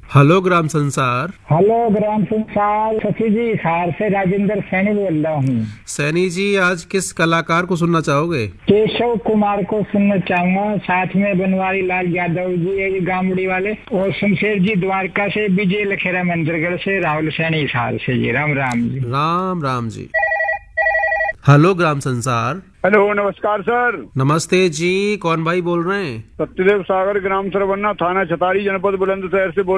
Hello ग्राम संसार। Hello ग्राम संसार। सची जी, सार से राजेंद्र सैनी बोल रहा हूँ। सैनी जी, आज किस कलाकार को सुनना चाहोगे? केशव कुमार को सुनना चाहूंगा, साथ में बनवारी लाल यादव जी गामड़ी वाले, और शमशेर जी द्वारका से, विजय लखेरा मंदिरगढ़ से, राहुल सैनी सार से जी। राम राम जी। राम राम जी। हेलो ग्राम संसार। हेलो, नमस्कार सर। नमस्ते जी, कौन भाई बोल रहे हैं? सत्यदेव सागर, ग्राम सरवन्ना, थाना छतारी, जनपद बुलंदशहर से बोल